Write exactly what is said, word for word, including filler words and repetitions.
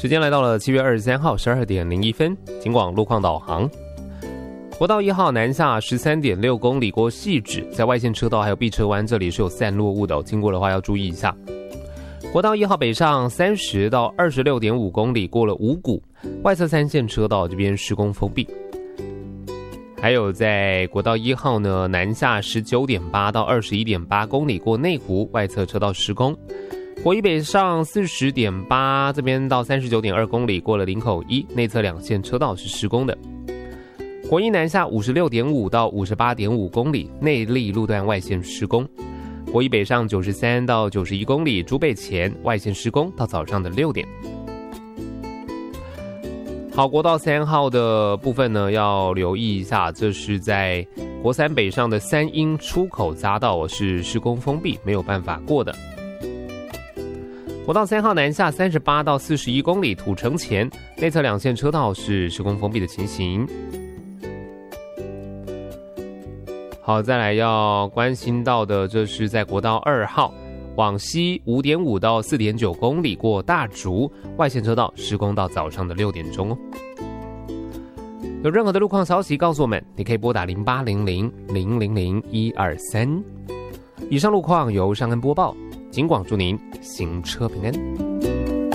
时间来到了七月二十三号十二点零一分，警广路况导航。国道一号南下十三点六公里过汐止，在外线车道还有碧车湾这里是有散落物的、哦，经过的话要注意一下。国道一号北上三十到二十六点五公里过了五股，外侧三线车道这边施工封闭。还有在国道一号呢南下十九点八到二十一点八公里过内湖，外侧车道施工。国一北上四十点八这边到三十九点二公里过了林口一，内侧两线车道是施工的。国一南下五十六点五到五十八点五公里，内坜路段外线施工。国一北上九十三到九十一公里，竹北前外线施工到早上的六点。好，国道三号的部分呢，要留意一下，这是在国三北上的三鹰出口匝道是施工封闭，没有办法过的。国道三号南下三十八到四十一公里，土城前内侧两线车道是施工封闭的情形。好，再来要关心到的，这是在国道二号往西五点五到四点九公里过大竹，外线车道施工到早上的六点钟哦。有任何的路况消息告诉我们，你可以拨打零八零零零零零一二三。以上路况由尚恩播报，警广祝您行车平安。